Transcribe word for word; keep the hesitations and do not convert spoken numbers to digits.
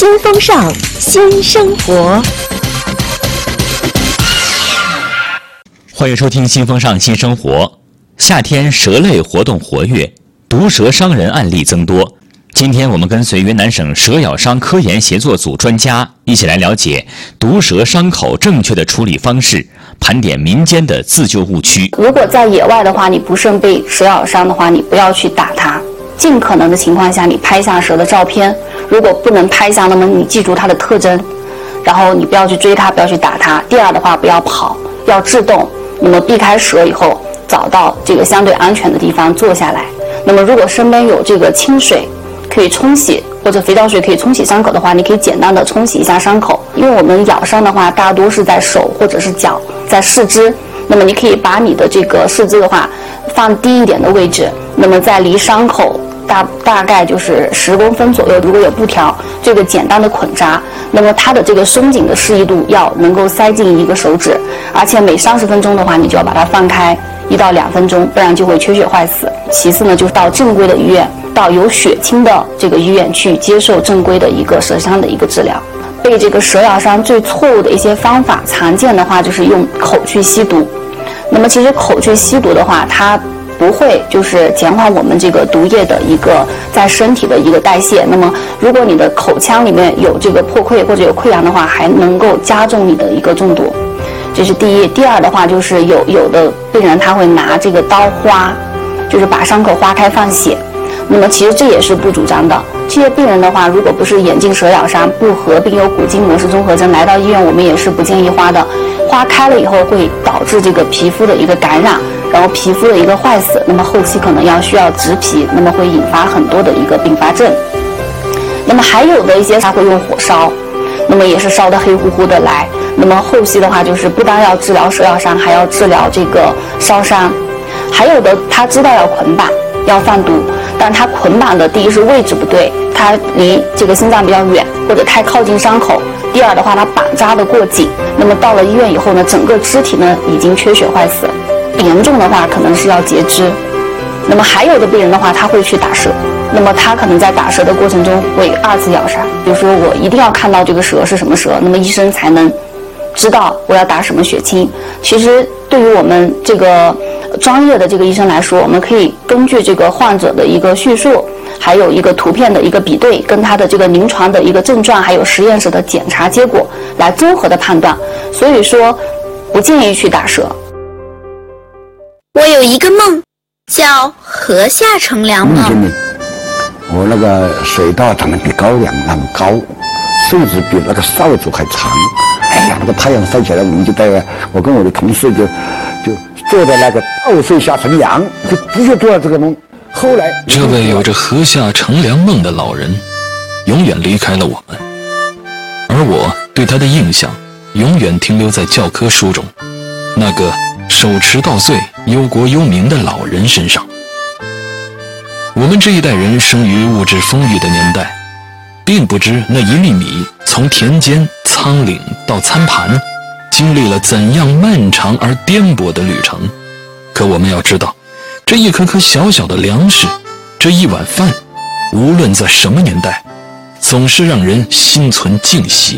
新风尚，新生活。 欢迎收听新风尚新生活。夏天蛇类活动活跃，毒蛇伤人案例增多。今天我们跟随云南省蛇咬伤科研协作组专家一起来了解毒蛇伤口正确的处理方式，盘点民间的自救误区。 如果在野外的话，你不慎被蛇咬伤的话，你不要去打它，尽可能的情况下你拍下蛇的照片，如果不能拍下，那么你记住它的特征，然后你不要去追它，不要去打它。第二的话，不要跑，要制动，那么避开蛇以后，找到这个相对安全的地方坐下来。那么如果身边有这个清水可以冲洗，或者肥皂水可以冲洗伤口的话，你可以简单的冲洗一下伤口。因为我们咬伤的话大多是在手或者是脚，在四肢，那么你可以把你的这个四肢的话放低一点的位置，那么在离伤口大大概就是十公分左右，如果有布条，这个简单的捆扎，那么它的这个松紧的适宜度要能够塞进一个手指，而且每三十分钟的话，你就要把它放开一到两分钟，不然就会缺血坏死。其次呢，就是到正规的医院，到有血清的这个医院去接受正规的一个蛇伤的一个治疗。被这个蛇咬伤最错误的一些方法，常见的话就是用口去吸毒。那么其实口去吸毒的话，它不会就是减缓我们这个毒液的一个在身体的一个代谢。那么如果你的口腔里面有这个破溃或者有溃疡的话，还能够加重你的一个中毒。这是第一。第二的话，就是有有的病人他会拿这个刀划，就是把伤口划开放血。那么其实这也是不主张的。这些病人的话，如果不是眼镜蛇咬伤，不合并有骨筋膜式综合征，来到医院我们也是不建议划的。划开了以后会导致这个皮肤的一个感染，然后皮肤的一个坏死，那么后期可能要需要植皮，那么会引发很多的一个并发症。那么还有的一些他会用火烧，那么也是烧得黑乎乎的来。那么后期的话，就是不单要治疗蛇咬伤，还要治疗这个烧伤。还有的他知道要捆绑，要放毒，但他捆绑的第一是位置不对，他离这个心脏比较远，或者太靠近伤口。第二的话，他绑扎的过紧，那么到了医院以后呢，整个肢体呢已经缺血坏死，严重的话可能是要截肢。那么还有的病人的话，他会去打蛇，那么他可能在打蛇的过程中会二次咬伤，比如说我一定要看到这个蛇是什么蛇，那么医生才能知道我要打什么血清。其实对于我们这个专业的这个医生来说，我们可以根据这个患者的一个叙述，还有一个图片的一个比对，跟他的这个临床的一个症状，还有实验室的检查结果来综合的判断。所以说不建议去打蛇。 我有一个梦叫河下乘凉梦。 梦我那个水稻长得比高粱那么高，甚至比那个扫帚还长。哎呀，那个太阳晒起来，我们就带着我跟我的同事就就坐在那个稻穗下乘凉，就的确做了这个梦。后来这位有着河下乘凉梦的老人永远离开了我们，而我对他的印象永远停留在教科书中那个手持稻穗忧国忧民的老人身上。我们这一代人生于物质丰裕的年代，并不知那一粒米从田间仓廪到餐盘经历了怎样漫长而颠簸的旅程。可我们要知道，这一颗颗小小的粮食，这一碗饭，无论在什么年代，总是让人心存敬惜。